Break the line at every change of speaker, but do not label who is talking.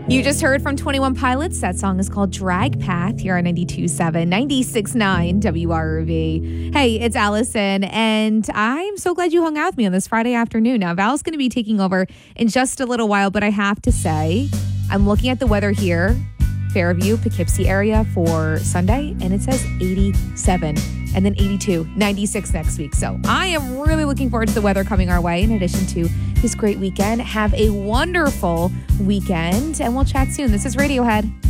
You just heard from 21 Pilots. That song is called Drag Path here on 92.7, 96.9 WRV. Hey, it's Allison, and I'm so glad you hung out with me on this Friday afternoon. Now, Val's going to be taking over in just a little while, but I have to say, I'm looking at the weather here, Fairview, Poughkeepsie area for Sunday, and it says 87. And then 82, 96 next week. So I am really looking forward to the weather coming our way in addition to this great weekend. Have a wonderful weekend, and we'll chat soon. This is Radiohead.